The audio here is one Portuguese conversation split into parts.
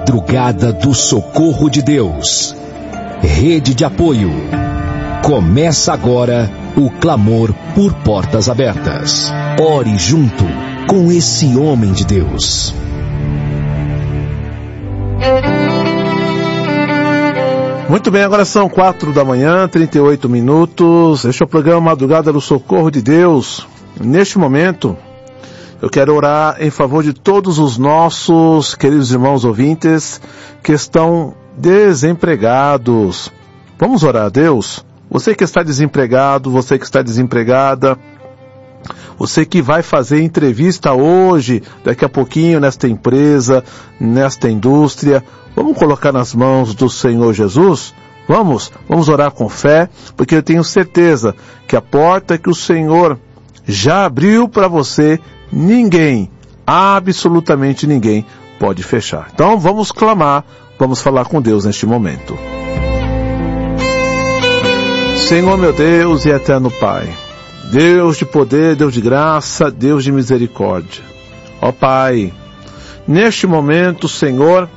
Madrugada do Socorro de Deus. Rede de apoio. Começa agora o clamor por portas abertas. Ore junto com esse homem de Deus. Muito bem, agora são 4 da manhã, 38 minutos. Este é o programa Madrugada do Socorro de Deus. Neste momento, eu quero orar em favor de todos os nossos queridos irmãos ouvintes que estão desempregados. Vamos orar a Deus? Você que está desempregado, você que está desempregada, você que vai fazer entrevista hoje, daqui a pouquinho, nesta empresa, nesta indústria, vamos colocar nas mãos do Senhor Jesus? Vamos orar com fé, porque eu tenho certeza que a porta que o Senhor já abriu para você, ninguém, absolutamente ninguém, pode fechar. Então vamos clamar, vamos falar com Deus neste momento. Senhor meu Deus e eterno Pai, Deus de poder, Deus de graça, Deus de misericórdia. Ó Pai, neste momento, Senhor,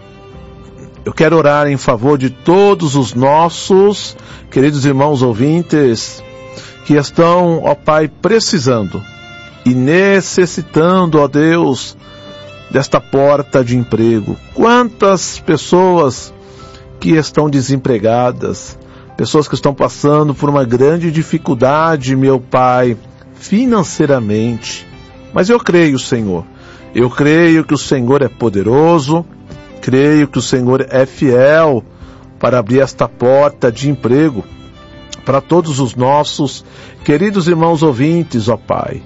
eu quero orar em favor de todos os nossos queridos irmãos ouvintes que estão, ó Pai, precisando e necessitando, ó Deus, desta porta de emprego. Quantas pessoas que estão desempregadas, pessoas que estão passando por uma grande dificuldade, meu Pai, financeiramente. Mas eu creio, Senhor. Eu creio que o Senhor é poderoso. Creio que o Senhor é fiel para abrir esta porta de emprego para todos os nossos queridos irmãos ouvintes, ó Pai.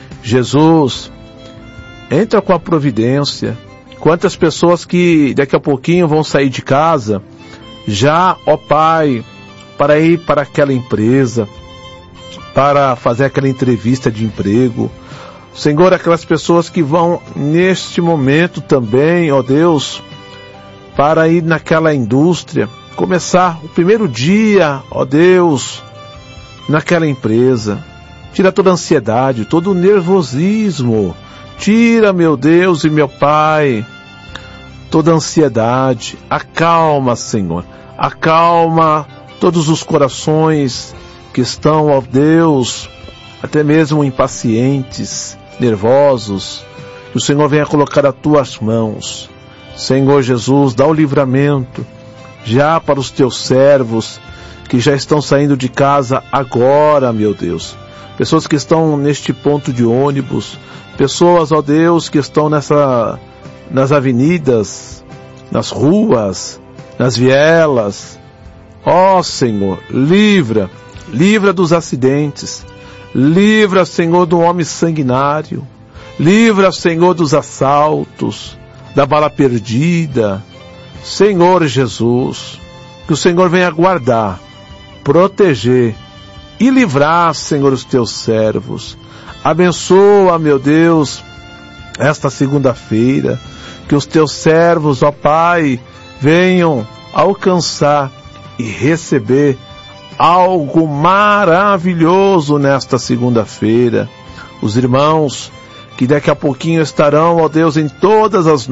Jesus, entra com a providência. Quantas pessoas que daqui a pouquinho vão sair de casa, já, ó Pai, para ir para aquela empresa, para fazer aquela entrevista de emprego. Senhor, aquelas pessoas que vão neste momento também, ó Deus, para ir naquela indústria, começar o primeiro dia, ó Deus, naquela empresa. Tira toda a ansiedade, todo o nervosismo. Tira, meu Deus e meu Pai, toda a ansiedade. Acalma, Senhor. Acalma todos os corações que estão, ó Deus, até mesmo impacientes, nervosos. Que o Senhor venha colocar as tuas mãos. Senhor Jesus, dá o livramento já para os teus servos que já estão saindo de casa agora, meu Deus. Pessoas que estão neste ponto de ônibus, pessoas, ó Deus, que estão nas avenidas, nas ruas, nas vielas. Ó Senhor, livra dos acidentes, livra, Senhor, do homem sanguinário, livra, Senhor, dos assaltos, da bala perdida. Senhor Jesus, que o Senhor venha guardar, proteger e livrar, Senhor, os teus servos. Abençoa, meu Deus, esta segunda-feira, que os teus servos, ó Pai, venham alcançar e receber algo maravilhoso nesta segunda-feira. Os irmãos que daqui a pouquinho estarão, ó Deus, em todas as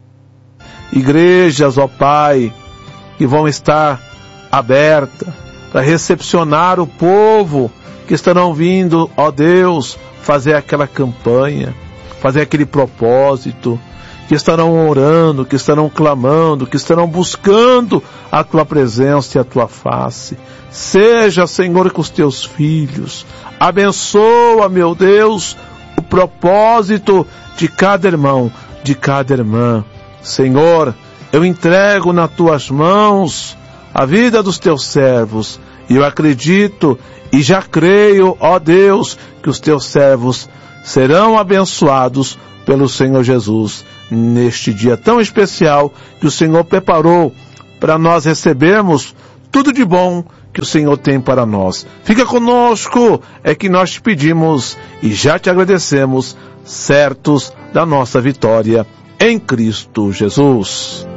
igrejas, ó Pai, que vão estar abertas para recepcionar o povo que estarão vindo, ó Deus, fazer aquela campanha, fazer aquele propósito, que estarão orando, que estarão clamando, que estarão buscando a tua presença e a tua face. Seja, Senhor, com os teus filhos. Abençoa, meu Deus, o propósito de cada irmão, de cada irmã. Senhor, eu entrego nas tuas mãos a vida dos teus servos. E eu acredito e já creio, ó Deus, que os teus servos serão abençoados pelo Senhor Jesus neste dia tão especial que o Senhor preparou para nós recebermos tudo de bom que o Senhor tem para nós. Fica conosco, é que nós te pedimos e já te agradecemos, certos da nossa vitória em Cristo Jesus.